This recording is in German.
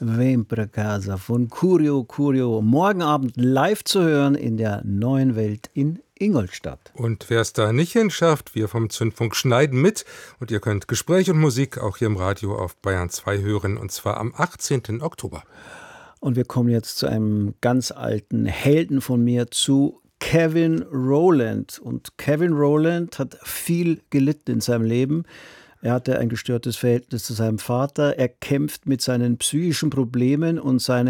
Vempre Casa von Curio Curio. Morgen Abend live zu hören in der Neuen Welt in Ingolstadt. Und wer es da nicht hinschafft, wir vom Zündfunk schneiden mit. Und ihr könnt Gespräch und Musik auch hier im Radio auf Bayern 2 hören. Und zwar am 18. Oktober. Und wir kommen jetzt zu einem ganz alten Helden von mir, zu Kevin Rowland. Und Kevin Rowland hat viel gelitten in seinem Leben. Er hatte ein gestörtes Verhältnis zu seinem Vater. Er kämpft mit seinen psychischen Problemen und seinen